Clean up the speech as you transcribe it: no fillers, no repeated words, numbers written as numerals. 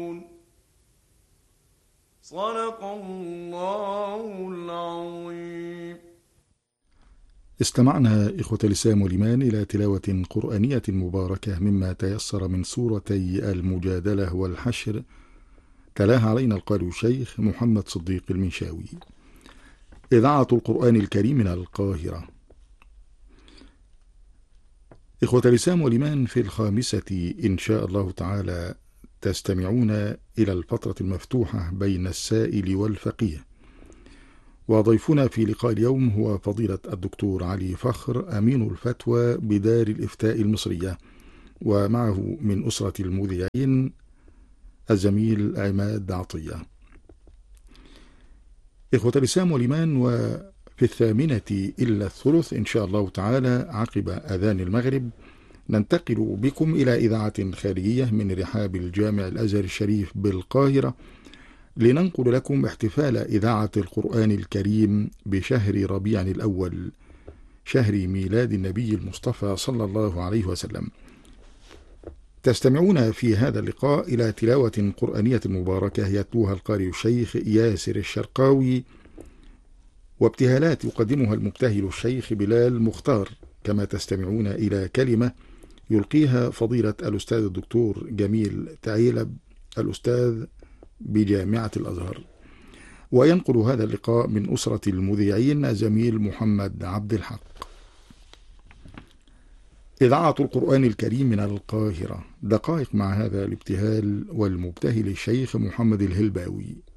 صدق الله العظيم. استمعنا إخوة الإسلام والإيمان إلى تلاوة قرآنية مباركة مما تيسر من سورتي المجادلة والحشر، تلاها علينا القارئ الشيخ محمد صديق المنشاوي. إذاعة القرآن الكريم من القاهرة. إخوة الإسلام والإيمان، في الخامسة إن شاء الله تعالى تستمعون إلى الفترة المفتوحة بين السائل والفقيه، وضيفنا في لقاء اليوم هو فضيلة الدكتور علي فخر، أمين الفتوى بدار الإفتاء المصرية، ومعه من أسرة المذيعين الزميل عماد عطية. إخوة الإسلام والإيمان، وفي 8:08 إن شاء الله تعالى عقب أذان المغرب ننتقل بكم إلى إذاعة خارجية من رحاب الجامع الأزهر الشريف بالقاهرة، لننقل لكم احتفال إذاعة القرآن الكريم بشهر ربيع الأول، شهر ميلاد النبي المصطفى صلى الله عليه وسلم. تستمعون في هذا اللقاء إلى تلاوة قرآنية مباركة يتلوها القارئ الشيخ ياسر الشرقاوي، وابتهالات يقدمها المبتهل الشيخ بلال مختار، كما تستمعون إلى كلمة يلقيها فضيلة الأستاذ الدكتور جميل تعيلب، الأستاذ بجامعة الأزهر. وينقل هذا اللقاء من أسرة المذيعين زميل محمد عبد الحق. إذاعة القرآن الكريم من القاهرة، دقائق مع هذا الابتهال والمبتهل الشيخ محمد الهلباوي.